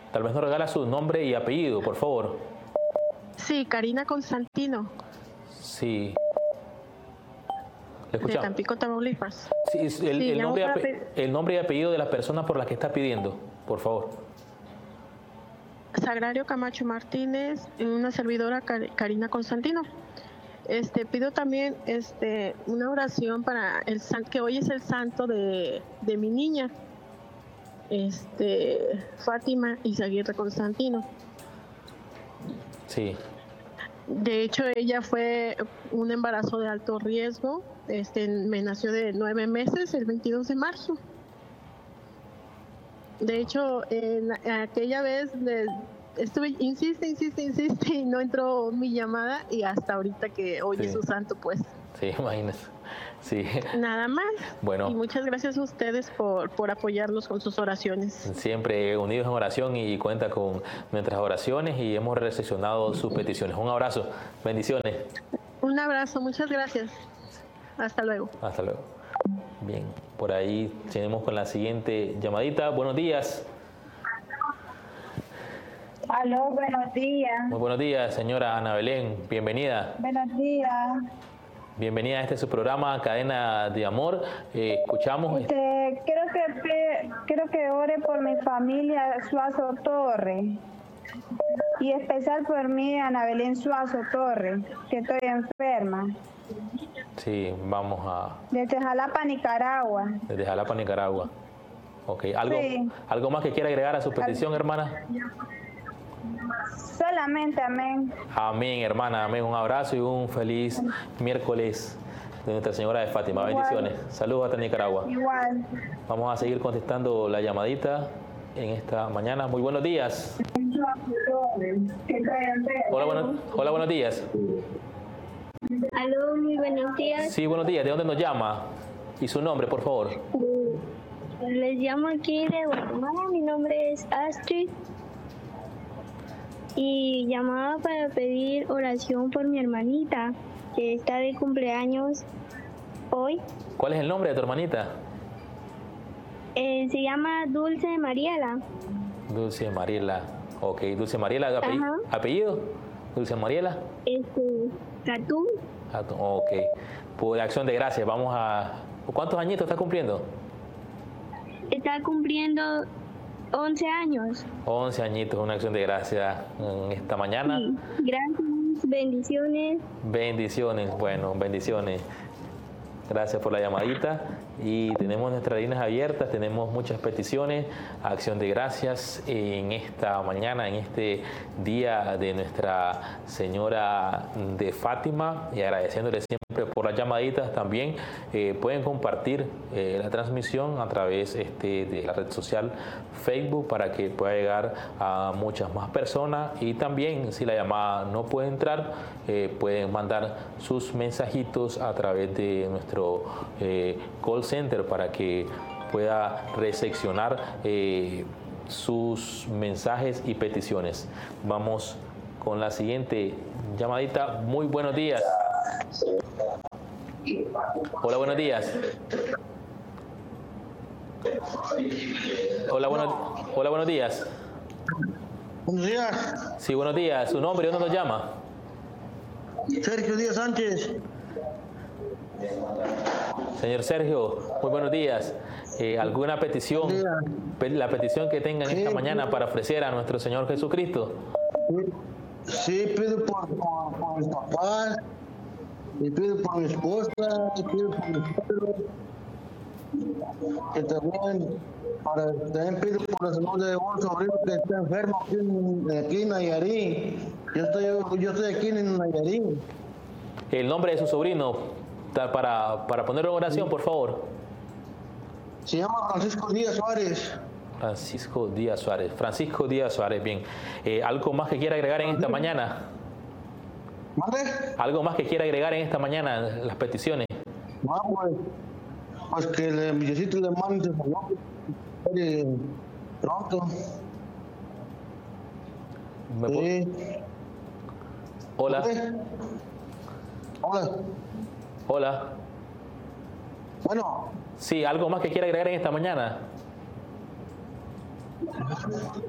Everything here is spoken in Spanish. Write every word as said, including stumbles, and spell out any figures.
Tal vez nos regala su nombre y apellido, por favor. Sí, Karina Constantino. Sí. De Tampico, Tamaulipas. Sí, el, sí, el, nombre y el nombre y apellido de la persona por la que está pidiendo, por favor. Sagrario Camacho Martínez, una servidora Karina Constantino. Este, pido también este, una oración para el santo, que hoy es el santo de, de mi niña, este, Fátima Izaguirre Constantino. Sí. De hecho, ella fue un embarazo de alto riesgo. Este, me nació de nueve meses, el veintidós de marzo. De hecho, en aquella vez le estuve, insiste, insiste, insiste, y no entró mi llamada, y hasta ahorita que hoy sí. es su santo, pues. Sí, imagínese. Sí. Nada más. Bueno. Y muchas gracias a ustedes por, por apoyarnos con sus oraciones. Siempre unidos en oración y cuenta con nuestras oraciones y hemos recepcionado sus peticiones. Un abrazo. Bendiciones. Un abrazo. Muchas gracias. Hasta luego. Hasta luego. Bien. Por ahí tenemos con la siguiente llamadita. Buenos días. Aló, buenos días. Muy buenos días, señora Ana Belén. Bienvenida. Buenos días. Bienvenida a este su programa, Cadena de Amor. Eh, escuchamos. Este, quiero que quiero que ore por mi familia Suazo Torre. Y especial por mí, Ana Belén Suazo Torre, que estoy enferma. Sí, vamos a... Desde Jalapa, Nicaragua. Desde Jalapa, Nicaragua. Ok, ¿algo, sí. ¿algo más que quiera agregar a su petición, hermana? Solamente amén. Amén, hermana, amén. Un abrazo y un feliz miércoles de Nuestra Señora de Fátima. Igual. Bendiciones. Saludos hasta Nicaragua. Igual. Vamos a seguir contestando la llamadita en esta mañana. Muy buenos días. Hola, bueno, hola, buenos días. Aló, muy buenos días. Sí, buenos días. ¿De dónde nos llama? Y su nombre, por favor. Les llamo aquí de Guatemala. Mi nombre es Astrid. Y llamaba para pedir oración por mi hermanita, que está de cumpleaños hoy. ¿Cuál es el nombre de tu hermanita? Eh, se llama Dulce Mariela. Dulce Mariela. Ok, Dulce Mariela, apellido. ¿Apellido? Dulce Mariela. Este, Catún. Catún, ok. Por acción de gracias, vamos a... ¿Cuántos añitos está cumpliendo? Está cumpliendo once años. once añitos, una acción de gracias en esta mañana. Sí, gracias, bendiciones. Bendiciones, bueno, bendiciones. Gracias por la llamadita. Y tenemos nuestras líneas abiertas, tenemos muchas peticiones, acción de gracias en esta mañana, en este día de Nuestra Señora de Fátima, y agradeciéndole siempre por las llamaditas. También eh, pueden compartir eh, la transmisión a través este, de la red social Facebook para que pueda llegar a muchas más personas. Y también, si la llamada no puede entrar, eh, pueden mandar sus mensajitos a través de nuestro eh, call center para que pueda recepcionar eh, sus mensajes y peticiones. Vamos con la siguiente llamadita. Muy buenos días. Hola, buenos días. Hola, buenos, hola, buenos días. Buenos días. Sí, buenos días. ¿Su nombre? ¿Dónde nos llama? Sergio Díaz Sánchez. Señor Sergio, muy buenos días. Eh, ¿Alguna petición? La petición que tengan sí, esta mañana sí. para ofrecer a nuestro Señor Jesucristo. Sí, pido por, por, por mis papás, y pido por mi esposa, y pido por mis padres, que también, para, también pido por la salud de un sobrino que está enfermo aquí en, aquí en Nayarit. Yo estoy, yo estoy aquí en Nayarit. El nombre de su sobrino, para, para ponerlo en oración, por favor. Se llama Francisco Díaz Suárez. Francisco Díaz Suárez. Francisco Díaz Suárez, bien. Eh, ¿Algo más que quiera agregar en esta mañana? ¿Mande? ¿Algo más que quiera agregar en esta mañana, las peticiones? No, pues, pues que el Diosito le mande salud pronto. ¿Me sí. Hola. ¿Mande? Hola. Hola. Bueno. Sí, ¿algo más que quiera agregar en esta mañana?